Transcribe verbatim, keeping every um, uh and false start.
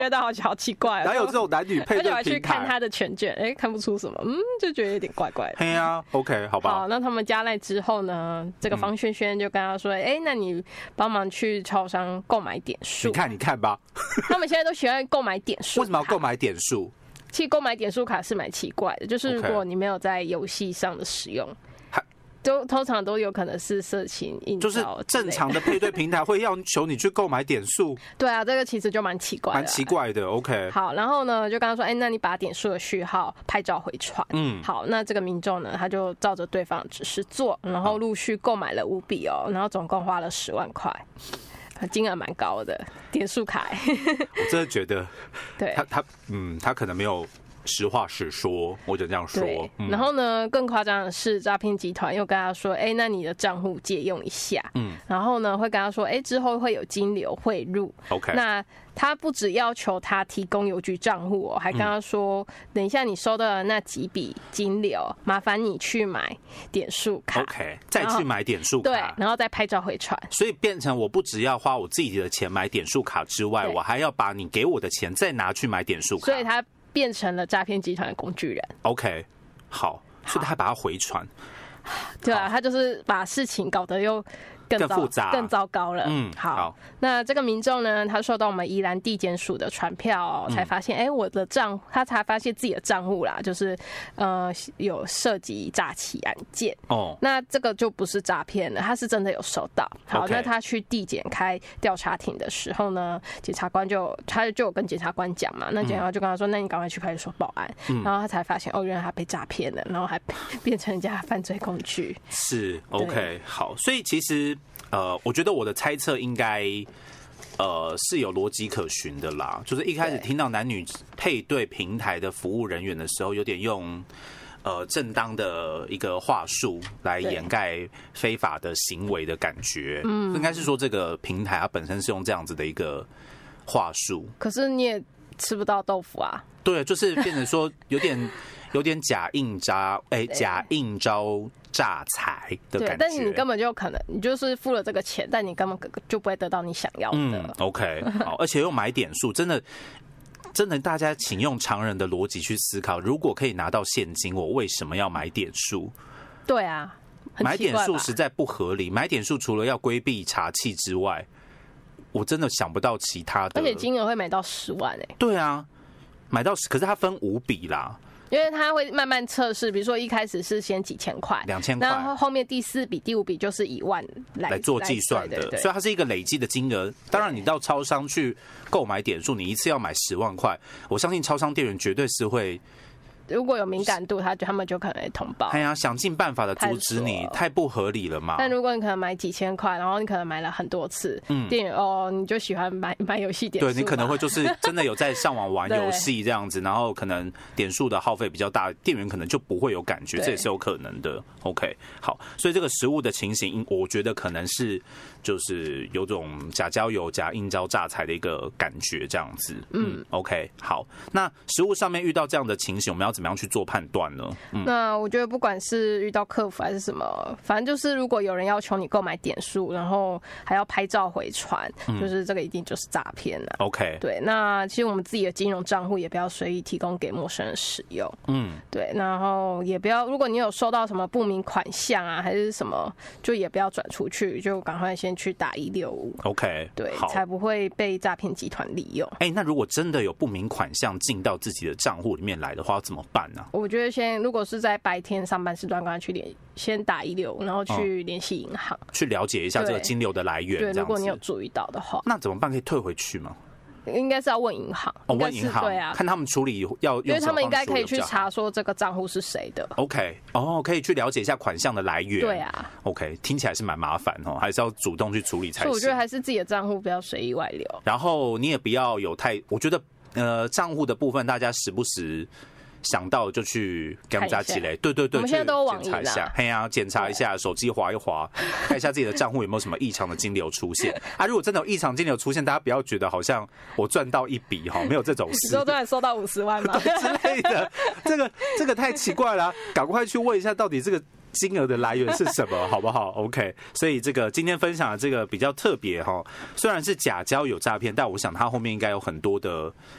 觉得好好奇怪、哦， 哪有这种男女配对平台？而且我还去看他的全卷，哎、欸，看不出什么，嗯，就觉得有点怪怪的。 嘿啊 ，OK， 好吧。 好，那他们加赖之后呢，这个方轩轩就跟他说，哎、欸，那你帮忙去超商购买点数。 你看，你看吧。 他们现在都喜欢购买点数。 为什么要购买点数？ 其实购买点数卡是蛮奇怪的，就是如果你没有在游戏上的使用。都通常都有可能是色情应招， 就是正常的配对平台会要求你去购买点数。 对啊，这个其实就蛮奇怪的， 蛮奇怪的。OK， 好，然后呢，就刚刚说，哎、欸，那你把点数的序号拍照回传。 嗯， 好，那这个民众呢，他就照着对方的指示做，然后陆续购买了五笔哦，然后总共花了十万块。金额蛮高的点数卡、欸， 我真的觉得， 对他他嗯，他可能没有实话实说，我就这样说。 嗯、然后呢，更夸张的是，诈骗集团又跟他说：“哎、欸，那你的账户借用一下。”嗯，然后呢，会跟他说：“哎、欸，之后会有金流汇入。” OK， 那他不只要求他提供邮局账户哦，还跟他说：“嗯、等一下你收到的那几笔金流，麻烦你去买点数卡。” OK， 再去买点数卡， 对，然后再拍照回传。 所以变成我不只要花我自己的钱买点数卡之外，我还要把你给我的钱再拿去买点数卡。 所以他变成了诈骗集团的工具人。 OK， 好，所以他还把它回传。 对啊，他就是把事情搞得又更更复杂、 更糟糕了。 嗯，好。 好，那这个民众呢，他收到我们宜兰地检署的传票、哦嗯，才发现，哎、欸，我的账，他才发现自己的账户啦，就是呃有涉及诈欺案件。哦，那这个就不是诈骗了，他是真的有收到。好， okay. 那他去地检开调查庭的时候呢，检察官就他就有跟检察官讲嘛，那检察官就跟他说，嗯、那你赶快去派出所报案、嗯。然后他才发现，哦，原来他被诈骗了，然后还变成人家犯罪工具。 是 OK， 好，所以其实。呃，我觉得我的猜测应该，呃，是有逻辑可循的啦。就是一开始听到男女配对平台的服务人员的时候，有点用呃正当的一个话术来掩盖非法的行为的感觉。嗯，应该是说这个平台它本身是用这样子的一个话术。 可是你也吃不到豆腐啊。 对，就是变成说有点有点假应招，哎、欸，假应招。诈财的感觉， 对，但是你根本就可能，你就是付了这个钱，但你根本就不会得到你想要的。 嗯 ，OK， 好，而且又买点数，真的，真的，大家请用常人的逻辑去思考，如果可以拿到现金，我为什么要买点数？ 对啊， 买点数实在不合理。买点数除了要规避查气之外，我真的想不到其他的。 而且金额会买到十万哎、欸。 对啊，买到十，可是它分五笔啦。 因为他会慢慢测试，比如说一开始是先几千块， 两千块， 然后后面第四笔、第五笔就是以万来来做计算的，对对对，所以它是一个累积的金额。当然，你到超商去购买点数，你一次要买十万块，我相信超商店员绝对是会。 如果有敏感度，他他们就可能会通报。 哎呀，想尽办法的阻止你，太不合理了嘛。 但如果你可能买几千块，然后你可能买了很多次，嗯，店员哦，你就喜欢买买游戏点数， 对你可能会就是真的有在上网玩游戏这样子，然后可能点数的耗费比较大，店员可能就不会有感觉，这也是有可能的。OK， 好，所以这个实物的情形，我觉得可能是就是有种假交友、假应招、诈财的一个感觉这样子。嗯 ，OK， 好，那实物上面遇到这样的情形，我们要怎么样去做判断呢？嗯， 那我觉得不管是遇到客服还是什么，反正就是如果有人要求你购买点数，然后还要拍照回传，嗯、就是这个一定就是诈骗了。 OK， 对，那其实我们自己的金融账户也不要随意提供给陌生人使用。嗯，对，然后也不要，如果你有收到什么不明款项啊，还是什么，就也不要转出去，就赶快先去打一六五。 OK， 对，才不会被诈骗集团利用。 哎、欸，那如果真的有不明款项进到自己的账户里面来的话，怎么办呢？ 我觉得先，如果是在白天上班时段，赶快去联，先打一六，然后去联系银行、嗯， 去了解一下这个金流的来源。 对，如果你有注意到的话， 那怎么办？可以退回去吗？ 应该是要问银行， 哦，问银行， 对啊， 看他们处理要用什么方式，因为他们应该可以去查说这个账户是谁的。 OK， 哦，可以去了解一下款项的来源。 对啊 ，OK， 听起来是蛮麻烦哦，还是要主动去处理才行。 所以我觉得还是自己的账户不要随意外流， 然后你也不要有太，我觉得呃账户的部分，大家时不时想到就去给我们加起来，对对对， 我们现在都有网银啦， 检查一下，嘿呀，检查一下，手机滑一滑，看一下自己的账户有没有什么异常的金流出现啊。如果真的有异常金流出现，大家不要觉得好像我赚到一笔哈，没有这种事。 你说突然收到五十万吗？ 之类的，这个这个太奇怪了、啊，赶快去问一下到底这个金额的来源是什么，好不好 ？OK， 所以这个今天分享的这个比较特别哈，虽然是假交友诈骗，但我想它后面应该有很多的